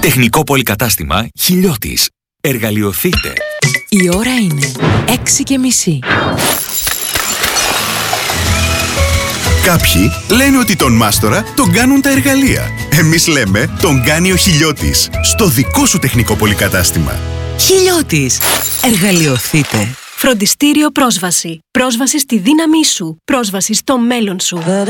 Τεχνικό πολυκατάστημα Χιλιώτης. Εργαλειοθείτε. Η ώρα είναι 6:30. Κάποιοι λένε ότι τον μάστορα τον κάνουν τα εργαλεία. Εμείς λέμε τον κάνει ο Χιλιώτης. Στο δικό σου τεχνικό πολυκατάστημα. Χιλιώτης. Εργαλειοθείτε. Φροντιστήριο Πρόσβαση. Πρόσβαση στη δύναμή σου. Πρόσβαση στο μέλλον σου.